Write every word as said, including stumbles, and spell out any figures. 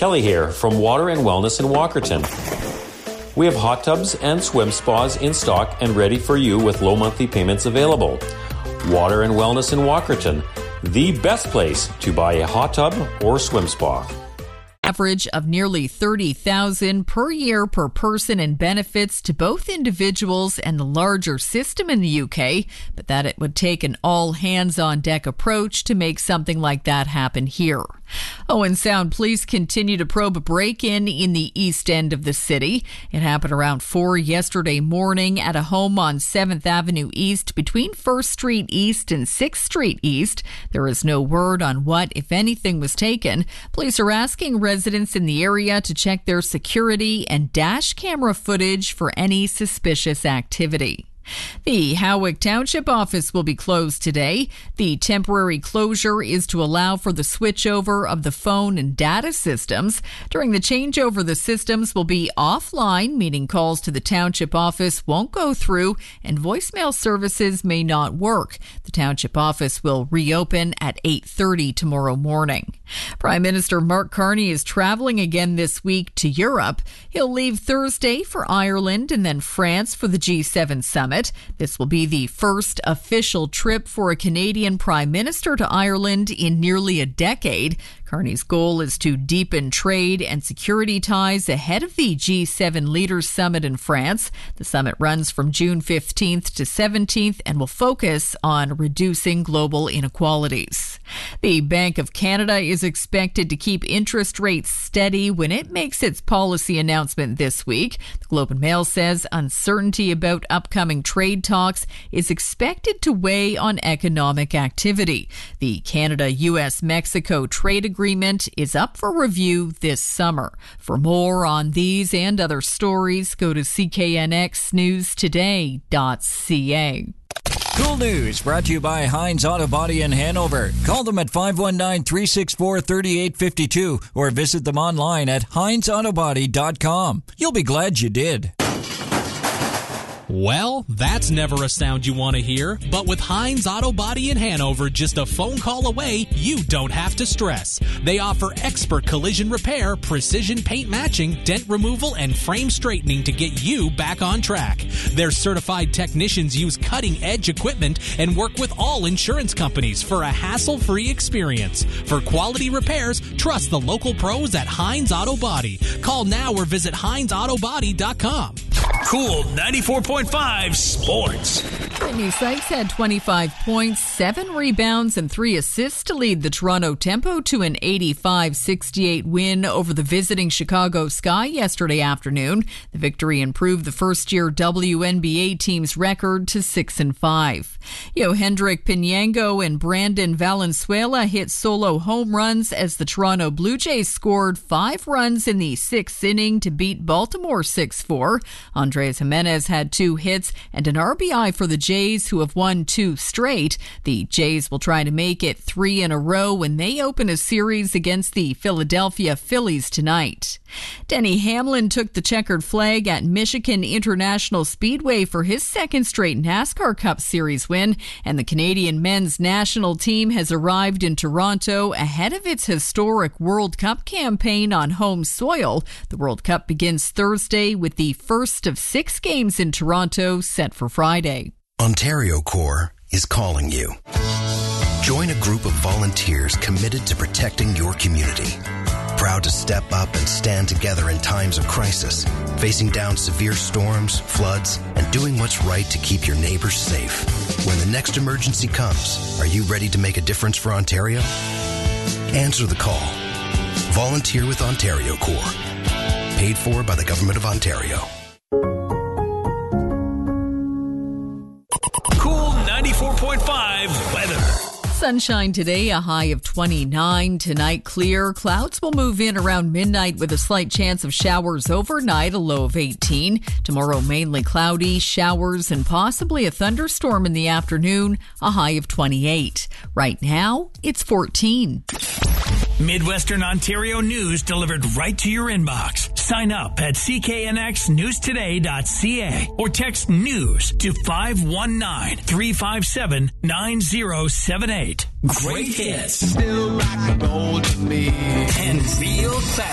Kelly here from Water and Wellness in Walkerton. We have hot tubs and swim spas in stock and ready for you with low monthly payments available. Water and Wellness in Walkerton, the best place to buy a hot tub or swim spa. Average of nearly thirty thousand dollars per year per person in benefits to both individuals and the larger system in the U K, but that it would take an all-hands-on-deck approach to make something like that happen here. Owen Sound police continue to probe a break-in in the east end of the city. It happened around four yesterday morning at a home on seventh Avenue East between first Street East and sixth Street East. There is no word on what, if anything, was taken. Police are asking residents in the area to check their security and dash camera footage for any suspicious activity. The Howick Township office will be closed today. The temporary closure is to allow for the switchover of the phone and data systems. During the changeover, the systems will be offline, meaning calls to the township office won't go through and voicemail services may not work. The township office will reopen at eight thirty tomorrow morning. Prime Minister Mark Carney is traveling again this week to Europe. He'll leave Thursday for Ireland and then France for the G seven summit. This will be the first official trip for a Canadian Prime Minister to Ireland in nearly a decade. Carney's goal is to deepen trade and security ties ahead of the G seven Leaders Summit in France. The summit runs from June fifteenth to seventeenth and will focus on reducing global inequalities. The Bank of Canada is expected to keep interest rates steady when it makes its policy announcement this week. The Globe and Mail says uncertainty about upcoming trade talks is expected to weigh on economic activity. The Canada-U S Mexico trade agreement is up for review this summer. For more on these and other stories, go to c k n x news today dot c a. Cool News brought to you by Heinz Auto Body in Hanover. Call them at five one nine, three six four, three eight five two or visit them online at heinz auto body dot com. You'll be glad you did. Well, that's never a sound you want to hear, but with Heinz Auto Body in Hanover, just a phone call away, you don't have to stress. They offer expert collision repair, precision paint matching, dent removal, and frame straightening to get you back on track. Their certified technicians use cutting-edge equipment and work with all insurance companies for a hassle-free experience. For quality repairs, trust the local pros at Heinz Auto Body. Call now or visit heinz auto body dot com. Cool ninety-four point five Sports. Brittany Sykes had twenty-five points, seven rebounds, and three assists to lead the Toronto Tempo to an eighty-five sixty-eight win over the visiting Chicago Sky yesterday afternoon. The victory improved the first-year W N B A team's record to six and five. Yohendrick Pinango and Brandon Valenzuela hit solo home runs as the Toronto Blue Jays scored five runs in the sixth inning to beat Baltimore six four. Andres Jimenez had two hits and an R B I for the Jays, who have won two straight. The Jays will try to make it three in a row when they open a series against the Philadelphia Phillies tonight. Denny Hamlin took the checkered flag at Michigan International Speedway for his second straight NASCAR Cup Series win, and the Canadian men's national team has arrived in Toronto ahead of its historic World Cup campaign on home soil. The World Cup begins Thursday with the first of six games in Toronto set for Friday. Ontario Corps is calling you. Join a group of volunteers committed to protecting your community. Proud to step up and stand together in times of crisis, facing down severe storms, floods, and doing what's right to keep your neighbors safe. When the next emergency comes, are you ready to make a difference for Ontario? Answer the call. Volunteer with Ontario Corps. Paid for by the Government of Ontario. Cool ninety-four point five weather. Sunshine today, a high of twenty-nine. Tonight, clear. Clouds will move in around midnight with a slight chance of showers overnight, a low of eighteen. Tomorrow, mainly cloudy, showers, and possibly a thunderstorm in the afternoon, a high of twenty-eight. Right now, it's fourteen. Midwestern Ontario news delivered right to your inbox. Sign up at c k n x news today dot c a or text news to five one nine, three five seven, nine zero seven eight. Great hits. Still rock and roll to me. And real fast.